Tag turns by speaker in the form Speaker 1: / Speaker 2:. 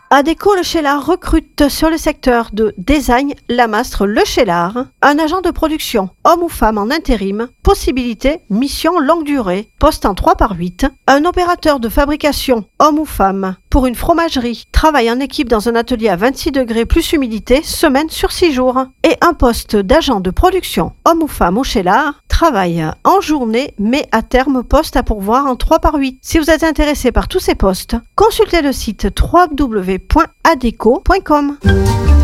Speaker 1: Adéco Le Cheylard recrute sur le secteur de design Lamastre Le Cheylard un agent de production, homme ou femme en intérim, possibilité, mission longue durée, poste en 3/8, un opérateur de fabrication, homme ou femme, pour une fromagerie, travail en équipe dans un atelier à 26 degrés plus humidité, semaine sur 6 jours, et un poste d'agent de production, homme ou femme au Cheylard, travail en journée, mais à terme poste à pourvoir en 3/8. Si vous êtes intéressé par tous ces postes, consultez le site www.adeco.com.